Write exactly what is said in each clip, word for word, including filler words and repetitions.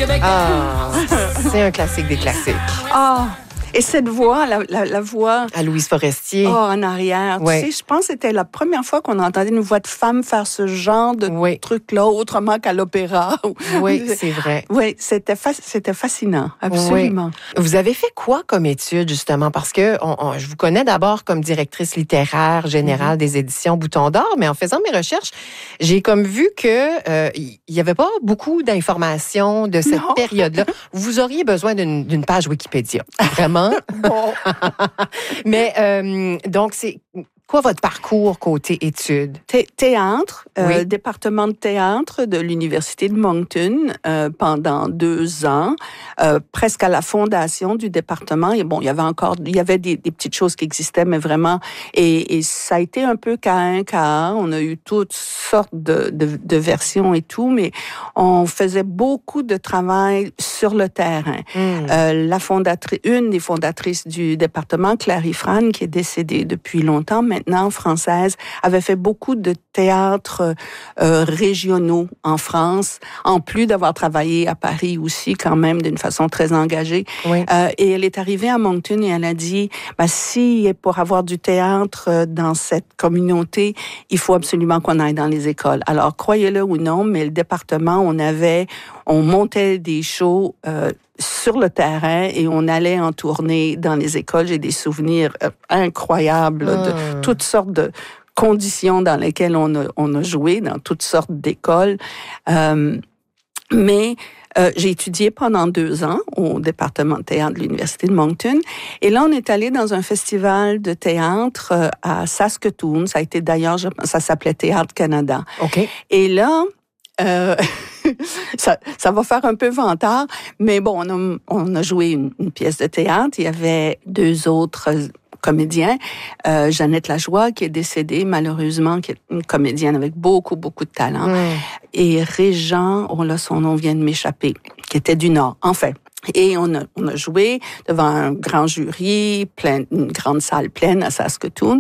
Québec. Ah, c'est un classique des classiques. Ah! Et cette voix, la, la, la voix... À Louise Forestier. Oh, en arrière. Ouais. Tu sais, je pense que c'était la première fois qu'on entendait une voix de femme faire ce genre de oui. truc-là, autrement qu'à l'opéra. Oui, c'est vrai. Oui, c'était, fa- c'était fascinant, absolument. Oui. Vous avez fait quoi comme étude, justement? Parce que on, on, je vous connais d'abord comme directrice littéraire générale mm-hmm. des éditions Bouton d'Or, mais en faisant mes recherches, j'ai comme vu que euh, il y avait pas beaucoup d'informations de cette non. période-là. Vous auriez besoin d'une, d'une page Wikipédia. Vraiment? Bon. Mais euh, donc, c'est quoi votre parcours côté études? Thé- théâtre, oui. euh, département de théâtre de l'Université de Moncton euh, pendant deux ans, euh, presque à la fondation du département. Et bon, il y avait encore, il y avait des, des petites choses qui existaient, mais vraiment, et, et ça a été un peu K un, K un. On a eu toutes sortes de, de, de versions et tout, mais on faisait beaucoup de travail sur le terrain. Mm. Euh, la fondatrice, une des fondatrices du département, Claire Ifran, qui est décédée depuis longtemps maintenant, française, avait fait beaucoup de théâtres euh, régionaux en France, en plus d'avoir travaillé à Paris aussi, quand même, d'une façon très engagée. Oui. Euh, et elle est arrivée à Moncton et elle a dit, ben, si pour avoir du théâtre dans cette communauté, il faut absolument qu'on aille dans les écoles. Alors, croyez-le ou non, mais le département, on avait, on montait des shows euh, sur le terrain et on allait en tournée dans les écoles. J'ai des souvenirs euh, incroyables mmh. de toutes sortes de conditions dans lesquelles on a, on a joué, dans toutes sortes d'écoles. Euh, mais euh, j'ai étudié pendant deux ans au département de théâtre de l'Université de Moncton. Et là, on est allé dans un festival de théâtre euh, à Saskatoon. Ça a été d'ailleurs, ça s'appelait Théâtre Canada. OK. Et là... Euh, ça, ça va faire un peu vantard, mais bon, on a, on a joué une, une pièce de théâtre. Il y avait deux autres comédiens. Euh, Jeannette Lajoie, qui est décédée, malheureusement, qui est une comédienne avec beaucoup, beaucoup de talent. Mmh. Et Régent, oh là, son nom vient de m'échapper, qui était du Nord. Enfin, et on a, on a joué devant un grand jury, plein, une grande salle pleine à Saskatoon.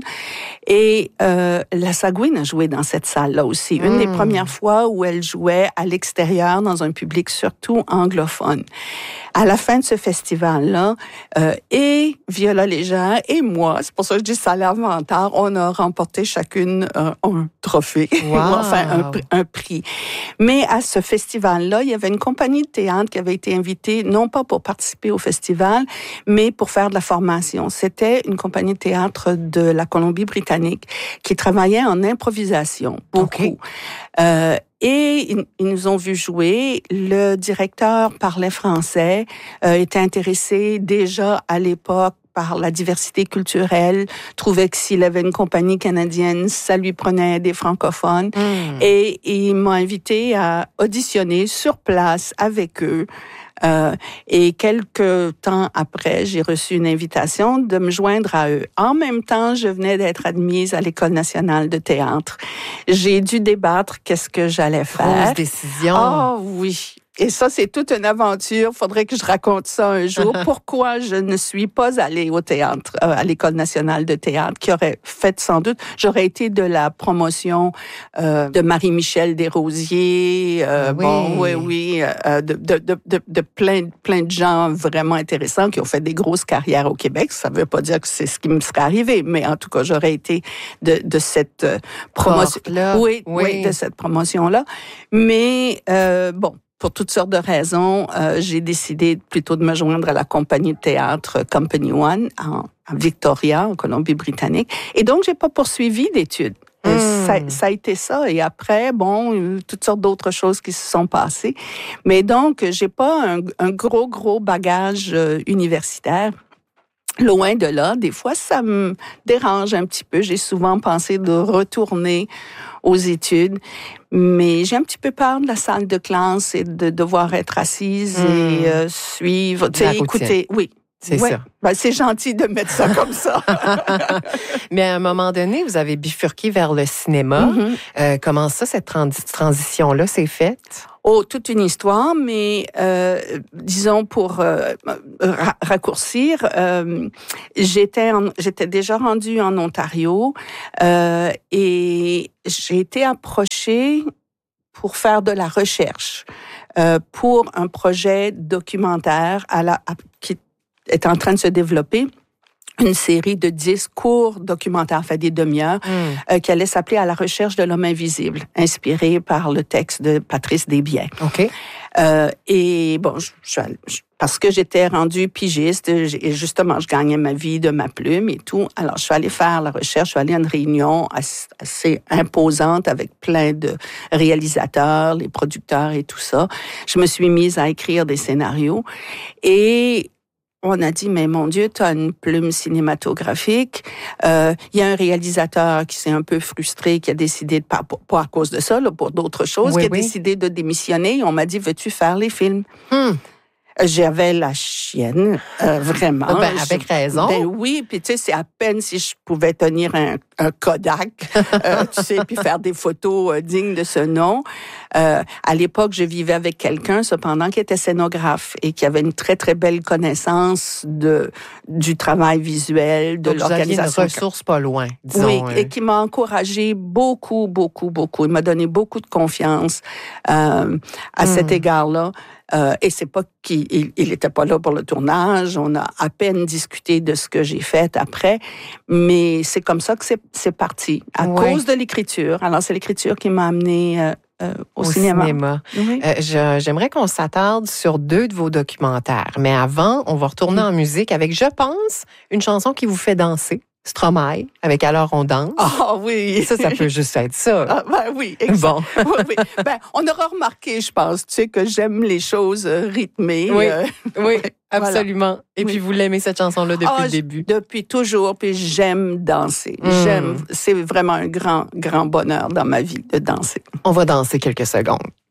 Et euh, la Sagouine a joué dans cette salle-là aussi. Une mmh. des premières fois où elle jouait à l'extérieur, dans un public surtout anglophone. À la fin de ce festival-là, euh, et Viola Légère et moi, c'est pour ça que je dis ça a l'air vantard, on a remporté chacune euh, un trophée, wow. enfin un, un prix. Mais à ce festival-là, il y avait une compagnie de théâtre qui avait été invitée, non pas pour participer au festival, mais pour faire de la formation. C'était une compagnie de théâtre de la Colombie-Britannique qui travaillait en improvisation, beaucoup. Okay. Euh, Et ils, ils nous ont vu jouer. Le directeur parlait français, euh, était intéressé déjà à l'époque par la diversité culturelle, trouvait que s'il avait une compagnie canadienne, ça lui prenait des francophones. Mmh. Et, et il m'a invité à auditionner sur place avec eux. Euh, et quelques temps après, j'ai reçu une invitation de me joindre à eux. En même temps, je venais d'être admise à l'École nationale de théâtre. J'ai dû débattre qu'est-ce que j'allais faire. Grosse décision. Ah oui. Et ça, c'est toute une aventure. Faudrait que je raconte ça un jour. Pourquoi je ne suis pas allée au théâtre, euh, à l'École nationale de théâtre, qui aurait fait sans doute, j'aurais été de la promotion euh, de Marie-Michel Desrosiers, euh, oui. bon, oui, oui, euh, de, de, de, de, de plein, plein de gens vraiment intéressants qui ont fait des grosses carrières au Québec. Ça veut pas dire que c'est ce qui me serait arrivé, mais en tout cas, j'aurais été de, de cette euh, promotion. Oui, oui, oui, de cette promotion-là. Mais euh, bon. Pour toutes sortes de raisons, euh, j'ai décidé plutôt de me joindre à la compagnie de théâtre Company One en, à Victoria, en Colombie-Britannique. Et donc, j'ai pas poursuivi d'études. Mmh. Ça, ça a été ça. Et après, bon, toutes sortes d'autres choses qui se sont passées. Mais donc, j'ai pas un, un gros, gros bagage euh, universitaire. Loin de là, des fois, ça me dérange un petit peu. J'ai souvent pensé de retourner aux études, mais j'ai un petit peu peur de la salle de classe et de devoir être assise mmh. et euh, suivre, tu sais, écouter. Oui. C'est ouais. ça. Ben, c'est gentil de mettre ça comme ça. Mais à un moment donné, vous avez bifurqué vers le cinéma. Mm-hmm. Euh, comment ça, cette trans- transition-là s'est faite? Oh, toute une histoire, mais euh, disons pour euh, ra- raccourcir, euh, j'étais en, j'étais déjà rendue en Ontario euh, et j'ai été approchée pour faire de la recherche euh, pour un projet documentaire à la, à, qui est en train de se développer. Une série de dix courts documentaires, fait des demi-heures, mm. euh, qui allait s'appeler « À la recherche de l'homme invisible », inspiré par le texte de Patrice Desbiens. OK. Euh, et bon, je, je, je, parce que j'étais rendue pigiste, et justement, je gagnais ma vie de ma plume et tout. Alors, je suis allée faire la recherche, je suis allée à une réunion assez, assez imposante avec plein de réalisateurs, les producteurs et tout ça. Je me suis mise à écrire des scénarios et on a dit, mais mon Dieu, tu as une plume cinématographique. Il euh, y a un réalisateur qui s'est un peu frustré, qui a décidé, de, pas, pas à cause de ça, là, pour d'autres choses, oui, qui a oui. décidé de démissionner. On m'a dit, veux-tu faire les films? Hmm. J'avais la chienne, euh, vraiment. Ben, avec je, raison. Ben oui, puis tu sais, c'est à peine si je pouvais tenir un, un Kodak, euh, tu sais, puis faire des photos euh, dignes de ce nom. Euh, à l'époque, je vivais avec quelqu'un, cependant, qui était scénographe et qui avait une très, très belle connaissance de du travail visuel, de Donc, l'organisation. Vous aviez une ressource pas loin, disons. Oui, et qui m'a encouragée beaucoup, beaucoup, beaucoup. Il m'a donné beaucoup de confiance euh, à hmm. cet égard-là. Euh, et c'est pas qu'il il était pas là pour le tournage. On a à peine discuté de ce que j'ai fait après, mais c'est comme ça que c'est, c'est parti à ouais. cause de l'écriture. Alors c'est l'écriture qui m'a amenée euh, euh, au, au cinéma. cinéma. Oui. Euh, je, j'aimerais qu'on s'attarde sur deux de vos documentaires, mais avant, on va retourner mmh. en musique avec, je pense, une chanson qui vous fait danser. Stromae, avec Alors on danse. Ah oui! Ça, ça peut juste être ça. Ah, ben oui, exact. Bon. oui, oui. Ben, on aura remarqué, je pense, tu sais, que j'aime les choses rythmées. Oui, euh, oui, absolument. Voilà. Et oui. puis, vous l'aimez, cette chanson-là, depuis ah, le début? Depuis toujours, puis j'aime danser. Mmh. J'aime, c'est vraiment un grand, grand bonheur dans ma vie de danser. On va danser quelques secondes.